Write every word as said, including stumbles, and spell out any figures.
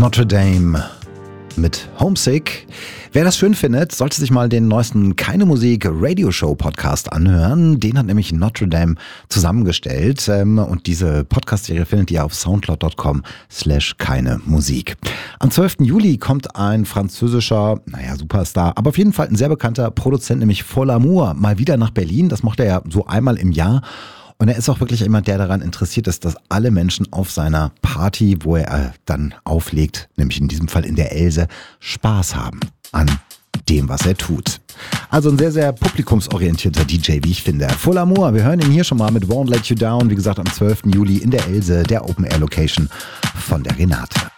Notre Dame mit Homesick. Wer das schön findet, sollte sich mal den neuesten Keine Musik Radioshow Podcast anhören. Den hat nämlich Notre Dame zusammengestellt. Und diese Podcast-Serie findet ihr auf soundcloud dot com slash keine Musik. Am zwölften Juli kommt ein französischer, naja, Superstar, aber auf jeden Fall ein sehr bekannter Produzent, nämlich Fol Amour, mal wieder nach Berlin. Das macht er ja so einmal im Jahr. Und er ist auch wirklich jemand, der daran interessiert ist, dass alle Menschen auf seiner Party, wo er dann auflegt, nämlich in diesem Fall in der Else, Spaß haben an dem, was er tut. Also ein sehr, sehr publikumsorientierter D J, wie ich finde. Fol Amour, wir hören ihn hier schon mal mit Won't Let You Down, wie gesagt am zwölften Juli in der Else, der Open Air Location von der Renate.